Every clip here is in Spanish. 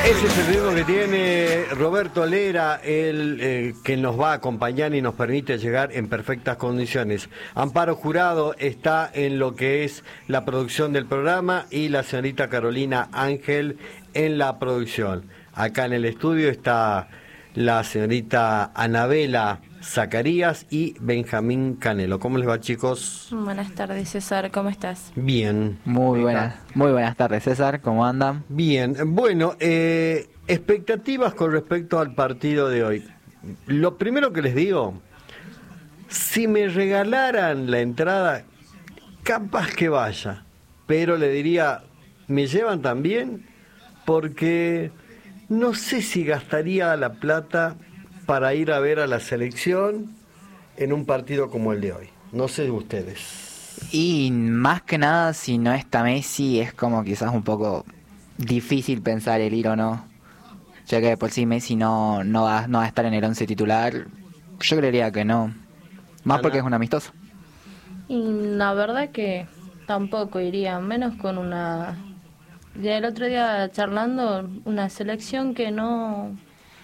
Ese es el ritmo que tiene Roberto Lera, el que nos va a acompañar y nos permite llegar en perfectas condiciones. Amparo Jurado está en lo que es la producción del programa y la señorita Carolina Ángel en la producción. Acá en el estudio está la señorita Anabela Zacarías y Benjamín Canelo. ¿Cómo les va, chicos? Buenas tardes, César, ¿cómo estás? Bien. Muy buenas tardes, César, ¿cómo andan? Bien, bueno, expectativas con respecto al partido de hoy. Lo primero que les digo, si me regalaran la entrada, capaz que vaya, pero le diría, ¿me llevan también? Porque no sé si gastaría la plata para ir a ver a la selección en un partido como el de hoy. No sé de ustedes. Y más que nada, si no está Messi, es como quizás un poco difícil pensar el ir o no. Ya que de por sí Messi no va a estar en el 11 titular. Yo creería que no. Más porque es un amistoso. Y la verdad que tampoco iría, menos con una... Ya el otro día charlando, una selección que no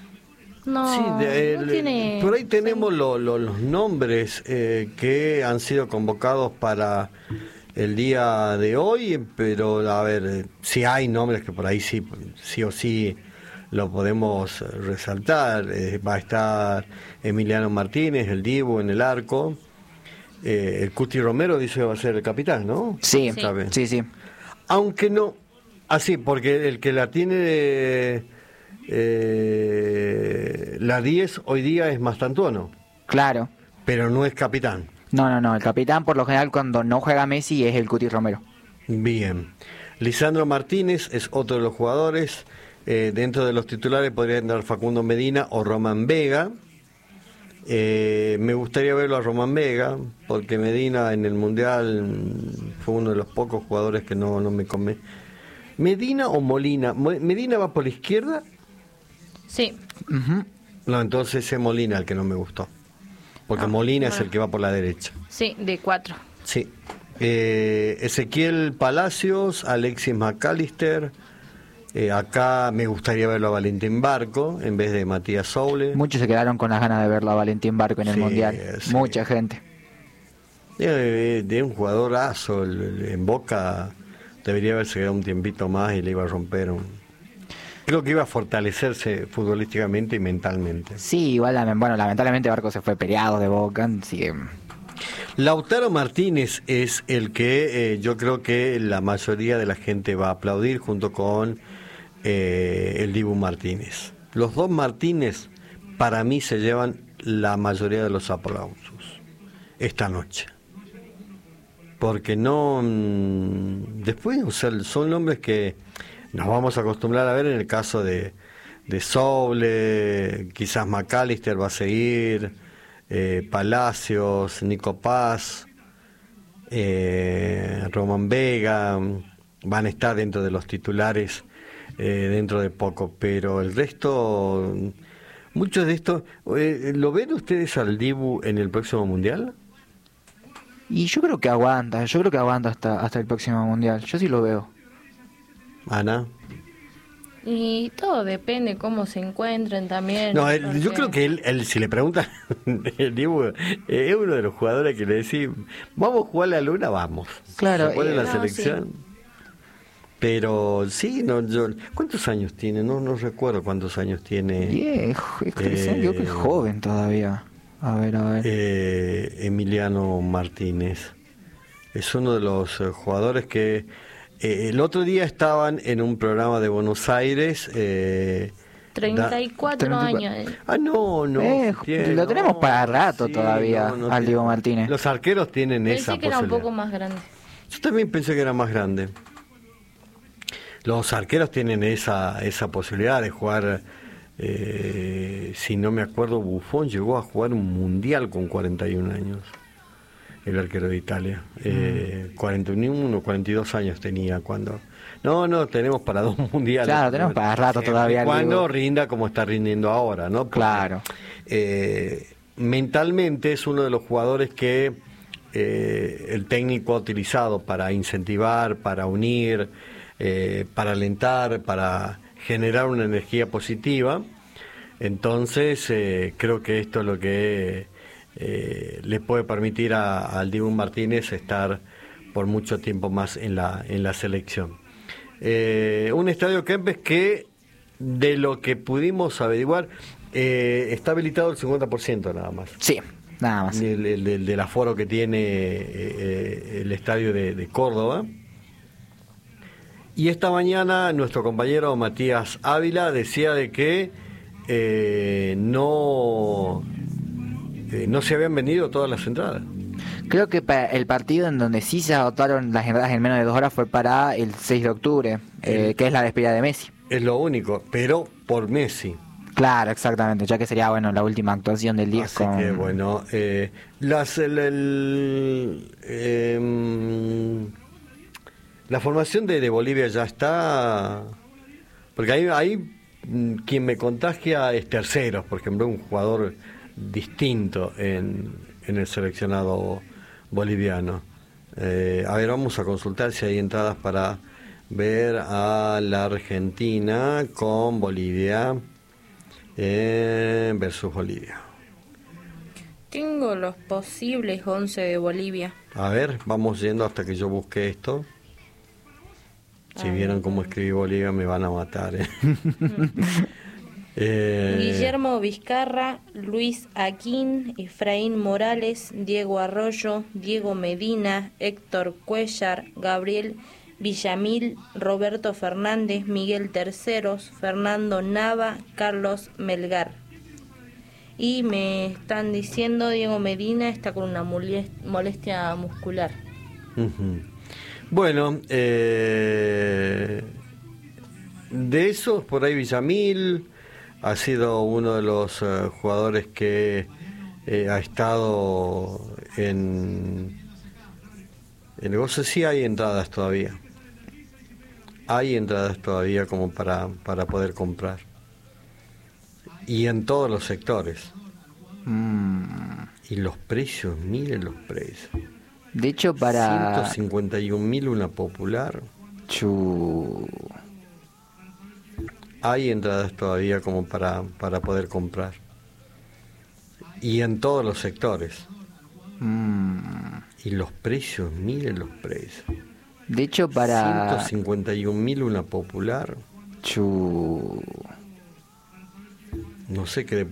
tiene... Por ahí tenemos los nombres que han sido convocados para el día de hoy, pero a ver, si hay nombres que por ahí sí o sí lo podemos resaltar. Va a estar Emiliano Martínez, el Dibu en el arco. El Cuti Romero dice que va a ser el capitán, ¿no? Sí, Está bien. sí. Aunque no, así, porque el que la tiene la 10 hoy día es Mastantuono. Claro. Pero no es capitán. No, el capitán por lo general cuando no juega Messi es el Cuti Romero. Bien. Lisandro Martínez es otro de los jugadores. Dentro de los titulares podría andar Facundo Medina o Román Vega. Me gustaría verlo a Román Vega, porque Medina en el Mundial fue uno de los pocos jugadores que no me come. ¿Medina o Molina? ¿Medina va por la izquierda? Sí. Uh-huh. No, entonces es Molina el que no me gustó. Porque Molina es el que va por la derecha. Sí, de 4. Sí. Ezequiel Palacios, Alexis McAllister. Acá me gustaría verlo a Valentín Barco en vez de Matías Soule. Muchos se quedaron con las ganas de verlo a Valentín Barco en el Mundial. Sí. Mucha gente. De un jugadorazo. En Boca debería haberse quedado un tiempito más y le iba a romper Creo que iba a fortalecerse futbolísticamente y mentalmente. Sí, igual, lamentablemente Barco se fue peleado de Boca, así que... Lautaro Martínez es el que yo creo que la mayoría de la gente va a aplaudir junto con el Dibu Martínez. Los dos Martínez para mí se llevan la mayoría de los aplausos esta noche. Porque después, o sea, son nombres que nos vamos a acostumbrar a ver en el caso de Soule, quizás McAllister va a seguir, Palacios, Nico Paz, Román Vega, van a estar dentro de los titulares dentro de poco, pero el resto, muchos de estos, ¿lo ven ustedes al Dibu en el próximo Mundial? Y yo creo que aguanta hasta el próximo Mundial, yo sí lo veo. Ana. Y todo depende cómo se encuentren también. No, yo creo que él si le preguntan, el Dibu es uno de los jugadores que le decís, vamos a jugar la luna, vamos. Claro. Se pone en la no, selección. Sí. Pero sí, ¿cuántos años tiene? No recuerdo cuántos años tiene. Creo que es joven todavía. A ver. Emiliano Martínez. Es uno de los jugadores que... el otro día estaban en un programa de Buenos Aires. 34 años. No. Lo tenemos para rato todavía, al Diego Martínez. Los arqueros tienen esa Pensé que posibilidad. era un poco más grande. Yo también pensé que era más grande. Los arqueros tienen esa posibilidad de jugar. Si no me acuerdo, Buffon llegó a jugar un mundial con 41 años. El arquero de Italia. 41 42 años tenía cuando... No, tenemos para 2 mundiales. Claro, tenemos para rato todavía. Cuando rinda como está rindiendo ahora, ¿no? Porque, claro. Mentalmente es uno de los jugadores que el técnico ha utilizado para incentivar, para unir, para alentar, para generar una energía positiva. Entonces, creo que esto es lo que le puede permitir al Dibu Martínez estar por mucho tiempo más en la selección. Un Estadio Kempes que, de lo que pudimos averiguar, está habilitado el 50% nada más. Sí, nada más. Del aforo que tiene el estadio de Córdoba. Y esta mañana nuestro compañero Matías Ávila decía de que no se habían vendido todas las entradas. Creo que para el partido en donde sí se agotaron las entradas en menos de 2 horas fue para el 6 de octubre, que es la despedida de Messi. Es lo único, pero por Messi. Claro, exactamente, ya que sería la última actuación del día. Así que bueno, la formación de Bolivia ya está, porque ahí quien me contagia es Terceros, por ejemplo, un jugador distinto en el seleccionado boliviano. A ver, vamos a consultar si hay entradas para ver a la Argentina con Bolivia versus Bolivia. Tengo los posibles 11 de Bolivia. A ver, vamos yendo hasta que yo busque esto. Si vieron cómo escribí Bolivia me van a matar. Guillermo Vizcarra, Luis Aquín, Efraín Morales, Diego Arroyo, Diego Medina, Héctor Cuellar, Gabriel Villamil, Roberto Fernández, Miguel Terceros, Fernando Nava, Carlos Melgar. Y me están diciendo Diego Medina está con una molestia muscular. Bueno, de esos, por ahí Villamil ha sido uno de los jugadores que ha estado en el goce. Sí hay entradas todavía. Hay entradas todavía como para poder comprar. Y en todos los sectores. Y los precios, miren los precios. De hecho, para 151.000 una popular. Hay entradas todavía como para poder comprar. Y en todos los sectores. Y los precios, miren los precios. De hecho, para 151.000 una popular. No sé qué